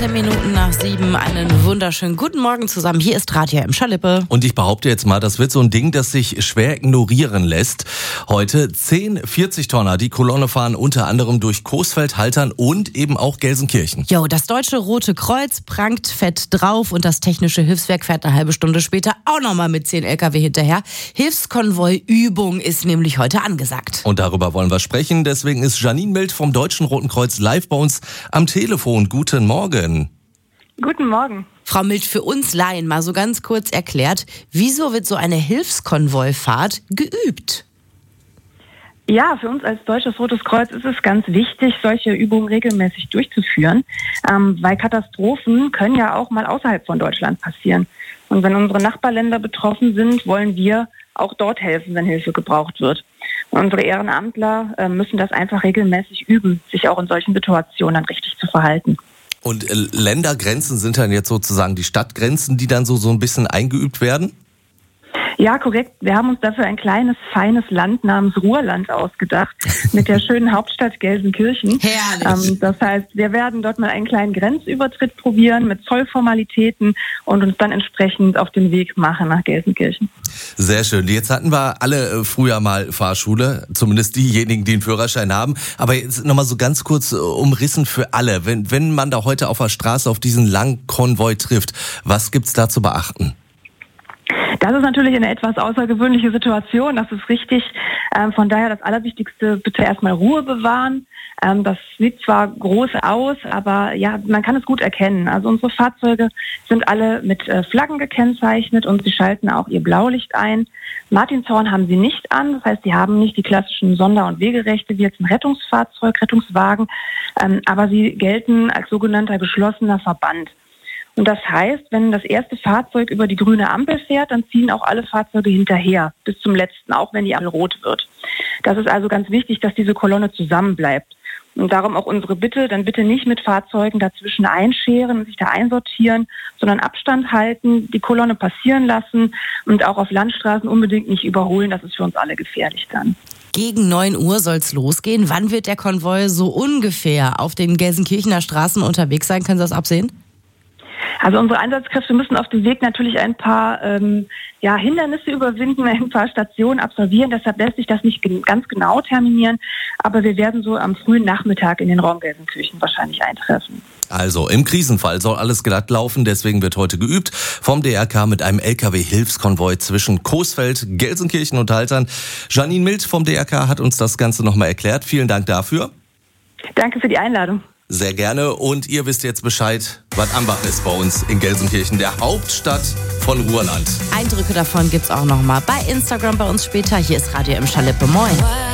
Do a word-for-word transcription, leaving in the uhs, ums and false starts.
Minuten nach sieben, einen wunderschönen guten Morgen zusammen. Hier ist Radio im Schalippe. Und ich behaupte jetzt mal, das wird so ein Ding, das sich schwer ignorieren lässt. Heute zehn vierzig-Tonner. Die Kolonne fahren unter anderem durch Coesfeld, Haltern und eben auch Gelsenkirchen. Jo, das Deutsche Rote Kreuz prangt fett drauf und das Technische Hilfswerk fährt eine halbe Stunde später auch nochmal mit zehn L K W hinterher. Hilfskonvoi-Übung ist nämlich heute angesagt. Und darüber wollen wir sprechen. Deswegen ist Janine Mild vom Deutschen Roten Kreuz live bei uns am Telefon. Guten Morgen. Guten Morgen. Frau Mild, für uns Laien mal so ganz kurz erklärt, wieso wird so eine Hilfskonvoifahrt geübt? Ja, für uns als Deutsches Rotes Kreuz ist es ganz wichtig, solche Übungen regelmäßig durchzuführen, ähm, weil Katastrophen können ja auch mal außerhalb von Deutschland passieren. Und wenn unsere Nachbarländer betroffen sind, wollen wir auch dort helfen, wenn Hilfe gebraucht wird. Und unsere Ehrenamtler äh, müssen das einfach regelmäßig üben, sich auch in solchen Situationen dann richtig zu verhalten. Und äh, Ländergrenzen sind dann jetzt sozusagen die Stadtgrenzen, die dann so, so ein bisschen eingeübt werden? Ja, korrekt. Wir haben uns dafür ein kleines, feines Land namens Ruhrland ausgedacht, mit der schönen Hauptstadt Gelsenkirchen. Herrlich. Ähm, das heißt, wir werden dort mal einen kleinen Grenzübertritt probieren mit Zollformalitäten und uns dann entsprechend auf den Weg machen nach Gelsenkirchen. Sehr schön. Jetzt hatten wir alle früher mal Fahrschule, zumindest diejenigen, die einen Führerschein haben. Aber jetzt nochmal so ganz kurz umrissen für alle. Wenn, wenn man da heute auf der Straße auf diesen langen Konvoi trifft, was gibt's da zu beachten? Das ist natürlich eine etwas außergewöhnliche Situation, das ist richtig. Ähm, von daher das Allerwichtigste, bitte erstmal Ruhe bewahren. Ähm, das sieht zwar groß aus, aber ja, man kann es gut erkennen. Also unsere Fahrzeuge sind alle mit äh, Flaggen gekennzeichnet und sie schalten auch ihr Blaulicht ein. Martinshorn haben sie nicht an, das heißt, sie haben nicht die klassischen Sonder- und Wegerechte wie jetzt ein Rettungsfahrzeug, Rettungswagen, ähm, aber sie gelten als sogenannter geschlossener Verband. Und das heißt, wenn das erste Fahrzeug über die grüne Ampel fährt, dann ziehen auch alle Fahrzeuge hinterher, bis zum letzten, auch wenn die Ampel rot wird. Das ist also ganz wichtig, dass diese Kolonne zusammenbleibt. Und darum auch unsere Bitte, dann bitte nicht mit Fahrzeugen dazwischen einscheren und sich da einsortieren, sondern Abstand halten, die Kolonne passieren lassen und auch auf Landstraßen unbedingt nicht überholen. Das ist für uns alle gefährlich dann. Gegen neun Uhr soll's losgehen. Wann wird der Konvoi so ungefähr auf den Gelsenkirchener Straßen unterwegs sein? Können Sie das absehen? Also unsere Einsatzkräfte müssen auf dem Weg natürlich ein paar ähm, ja, Hindernisse überwinden, ein paar Stationen absolvieren. Deshalb lässt sich das nicht gen- ganz genau terminieren. Aber wir werden so am frühen Nachmittag in den Raum Gelsenkirchen wahrscheinlich eintreffen. Also im Krisenfall soll alles glatt laufen, deswegen wird heute geübt vom D R K mit einem L K W-Hilfskonvoi zwischen Coesfeld, Gelsenkirchen und Haltern. Janine Mild vom D R K hat uns das Ganze nochmal erklärt. Vielen Dank dafür. Danke für die Einladung. Sehr gerne. Und ihr wisst jetzt Bescheid, Bad Ambach ist bei uns in Gelsenkirchen, der Hauptstadt von Ruhrland. Eindrücke davon gibt's auch nochmal bei Instagram bei uns später. Hier ist Radio im Schalippe. Moin.